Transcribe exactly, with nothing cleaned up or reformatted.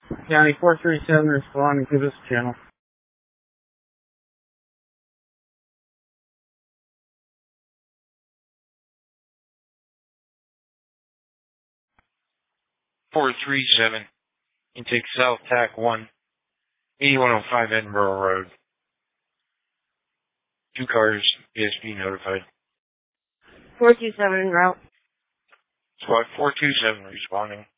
County four three seven responding to this channel. four three seven. Intake South Tack one, eighty-one oh five Edinburgh Road. Two cars, P S P notified. four two seven en route. Squad four two seven responding.